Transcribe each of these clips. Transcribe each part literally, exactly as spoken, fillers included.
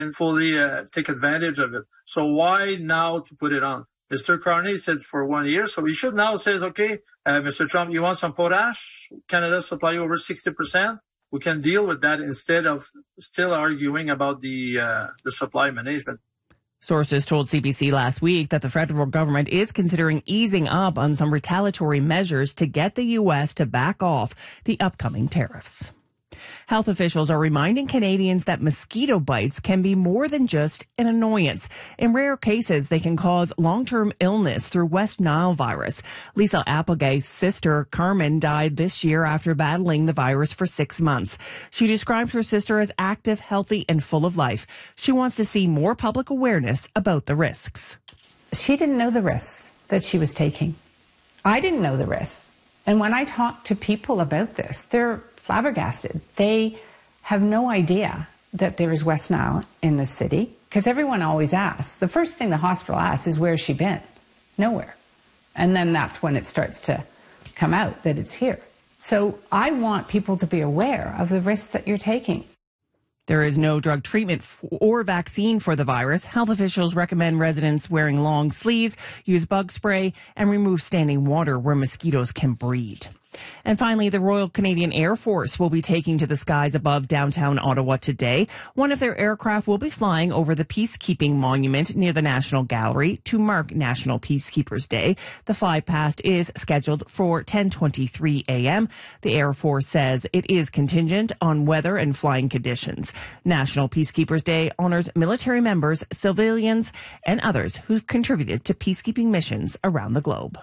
fully uh, take advantage of it. So why now to put it on? Mister Carney said for one year, so he should now says, okay, uh, Mister Trump, you want some potash? Canada supply over sixty percent. We can deal with that instead of still arguing about the uh, the supply management. Sources told C B C last week that the federal government is considering easing up on some retaliatory measures to get the U S to back off the upcoming tariffs. Health officials are reminding Canadians that mosquito bites can be more than just an annoyance. In rare cases, they can cause long-term illness through West Nile virus. Lisa Applegate's sister, Carmen, died this year after battling the virus for six months. She described her sister as active, healthy, and full of life. She wants to see more public awareness about the risks. She didn't know the risks that she was taking. I didn't know the risks. And when I talk to people about this, they're flabbergasted. They have no idea that there is West Nile in the city, because everyone always asks. The first thing the hospital asks is, where's she been? Nowhere. And then that's when it starts to come out that it's here. So I want people to be aware of the risks that you're taking. There is no drug treatment or vaccine for the virus. Health officials recommend residents wearing long sleeves, use bug spray, and remove standing water where mosquitoes can breed. And finally, the Royal Canadian Air Force will be taking to the skies above downtown Ottawa today. One of their aircraft will be flying over the Peacekeeping Monument near the National Gallery to mark National Peacekeepers Day. The fly past is scheduled for ten twenty-three a.m. The Air Force says it is contingent on weather and flying conditions. National Peacekeepers Day honors military members, civilians, and others who've contributed to peacekeeping missions around the globe.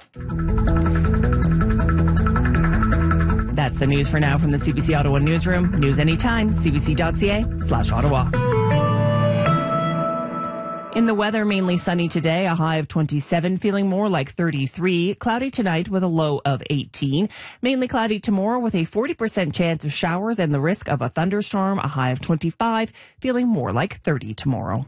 That's the news for now from the C B C Ottawa Newsroom. News anytime, cbc.ca slash Ottawa. In the weather, mainly sunny today, a high of twenty-seven, feeling more like thirty-three. Cloudy tonight with a low of eighteen. Mainly cloudy tomorrow with a forty percent chance of showers and the risk of a thunderstorm, a high of twenty-five, feeling more like thirty tomorrow.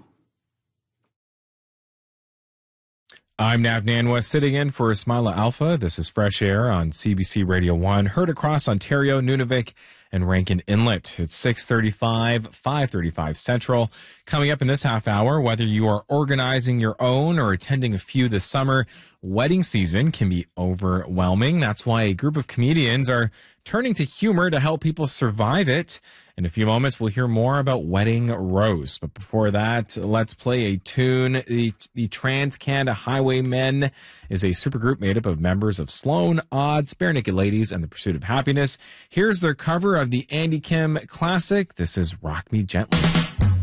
I'm Nav Nanwa, sitting in for Ismaila Alpha. This is Fresh Air on C B C Radio one, heard across Ontario, Nunavik, and Rankin Inlet. It's six thirty-five, five thirty-five Central. Coming up in this half hour, whether you are organizing your own or attending a few this summer, wedding season can be overwhelming. That's why a group of comedians are turning to humor to help people survive it. In a few moments, we'll hear more about Wedding Rose. But before that, let's play a tune. The, the Trans Canada Highwaymen is a supergroup made up of members of Sloan, Odds, Bare Naked Ladies, and The Pursuit of Happiness. Here's their cover of the Andy Kim classic. This is Rock Me Gently.